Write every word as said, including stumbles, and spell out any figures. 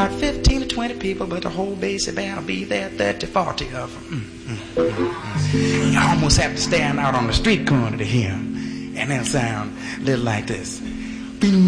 about fifteen to twenty people, but the whole basic band will be there, thirty, forty of them. Mm, mm, mm, mm. You almost have to stand out on the street corner to hear them. And it'll sound a little like this.